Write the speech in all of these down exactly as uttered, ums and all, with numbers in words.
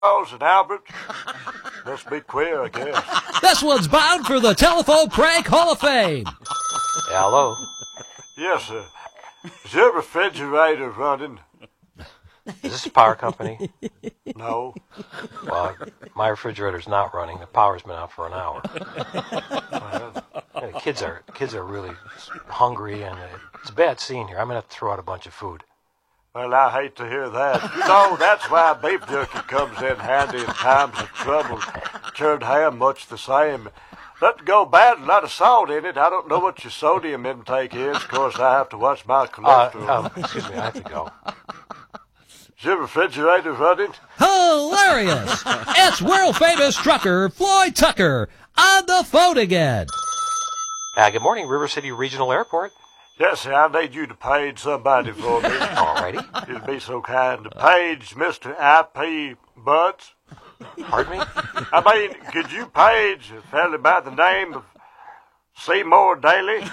Charles and Albert. Must be queer, I guess. This one's bound for the Telephone Prank Hall of Fame. Hello? Yes, sir. Is your refrigerator running? Is this a power company? No. Well, my refrigerator's not running. The power's been out for an hour. Well, Yeah, the kids are kids are really hungry, and it's a bad scene here. I'm going to have to throw out a bunch of food. well, I hate to hear that. You know, that's why beef jerky comes in handy in times of trouble. Cured ham, much the same. Let it go bad, a lot of salt in it. I don't know what your sodium intake is. Of course, I have to watch my Uh, cholesterol. um, excuse me, I have to go. Is your refrigerator running? Hilarious! It's world-famous trucker Floyd Tucker on the phone again. Uh, good morning, River City Regional Airport. Yes, sir, I need you to page somebody for me. Alrighty. You'd be so kind to page Mister I P Butts. Pardon me? I mean, could you page a fella by the name of Seymour Daly?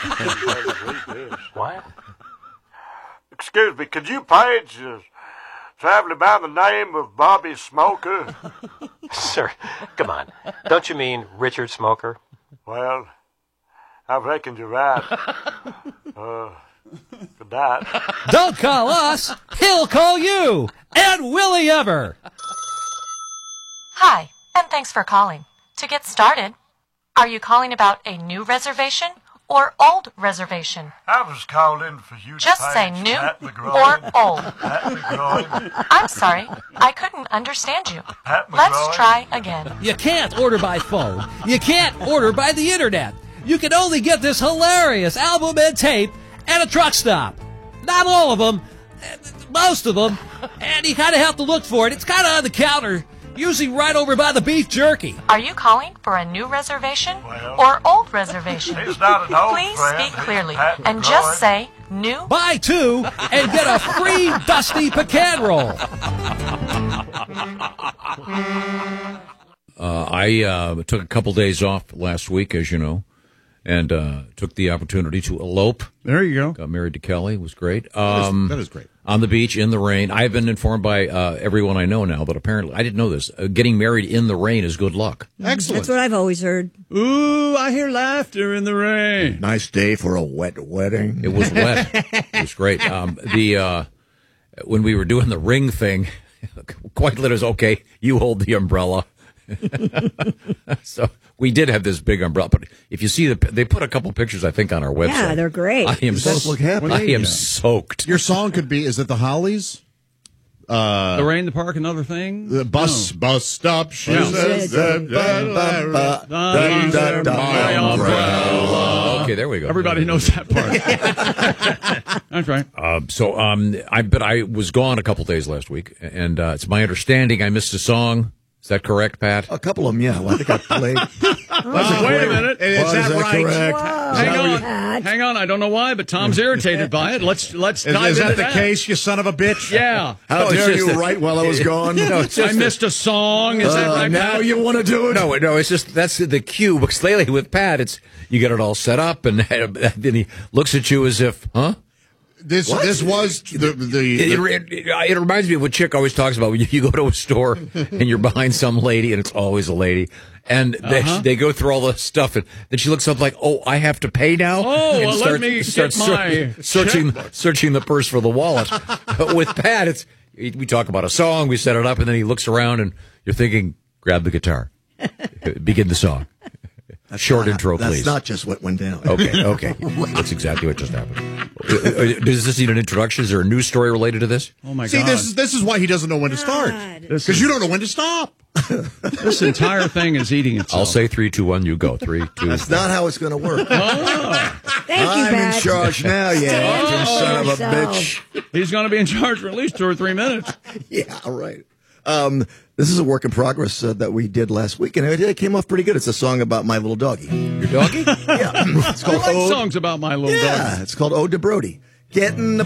What? Excuse me, could you page a traveler by the name of Bobby Smoker? Sir, come on. Don't you mean Richard Smoker? Well, I reckon you're right. Uh, good night. Don't call us, he'll call you. And will he ever? Hi, and thanks for calling. To get started, are you calling about a new reservation or old reservation? I was calling for you to Just say page new Pat or McGroin. old. Pat McGroin. I'm sorry, I couldn't understand you. Pat Let's McGroin. try again. You can't order by phone. You can't order by the internet. You can only get this hilarious album and tape at a truck stop. Not all of them, most of them, and you kind of have to look for it. It's kind of on the counter, usually right over by the beef jerky. Are you calling for a new reservation Well, or old reservation? he's not an old Please friend. speak He's clearly Pat and McGroin. just say new. Buy two and get a free Dusty Pecan roll. Uh, I uh, took a couple days off last week, as you know, and uh, took the opportunity to elope. There you go. Got married to Kelly. It was great. That is- Um, that is great. On the beach, in the rain. I've been informed by uh, everyone I know now that apparently, I didn't know this, uh, getting married in the rain is good luck. Excellent. That's what I've always heard. Ooh, I hear laughter in the rain. Nice day for a wet wedding. It was wet. It was great. Um, the uh, when we were doing the ring thing, quite literally, okay, you hold the umbrella. So we did have this big umbrella, but if you see the, they put a couple pictures, I think, on our website. Yeah, they're great. I am, You both look happy. I am Yeah. soaked. Your song could be, is it the Hollies? Uh, The rain, the park, another thing? the bus, bus stop. She Yeah. says that, that, that, that, my umbrella. Okay, there we go. Everybody knows that part. That's right. Uh, so, um, I but I was gone a couple days last week, and uh, it's my understanding I missed a song. Is that correct, Pat? A couple of them, yeah. Well, I think I played. Uh, wait a minute. Is Was that that right? correct? Hang on. Pat. Hang on. I don't know why, but Tom's irritated by it. Let's let's Is, dive is into that the case, you son of a bitch? Yeah. How No, it's dare just you that- write while I was gone? No, it's I just missed a song. Is that Uh, right, now Pat? you want to do it? No, no, it's just that's the cue. Because lately with Pat, it's you get it all set up, and then he looks at you as if, huh? This What? this was the the, It, the it, it, it reminds me of what Chick always talks about when you, you go to a store and you're behind some lady, and it's always a lady, and they, Uh-huh. they go through all the stuff, and then she looks up like, "Oh, I have to pay now." Oh, and well, let me starts get my searching searching the purse for the wallet. But with Pat, it's we talk about a song, we set it up, and then he looks around, and you're thinking, "Grab the guitar, begin the song." Short intro, That's please. not just what went down. Okay, okay. That's exactly what just happened. Uh, uh, Does this need an introduction? Is there a news story related to this? Oh, my see, God. this is this is why he doesn't know when to start God. because you don't know when to stop. This entire thing is eating itself. I'll say three, two, one. You go. Three, two. That's not how it's going to work. Thank you, I'm Pat. in charge now, you Stand acting up son of a for yourself. bitch. He's going to be in charge for at least two or three minutes. Yeah, all right. Um, this is a work in progress uh, that we did last week, and it, it came off pretty good. It's a song about my little doggy. Your doggy? Yeah, it's I called like Ode. songs about my little dog. Yeah, it's called Ode to Brody. Getting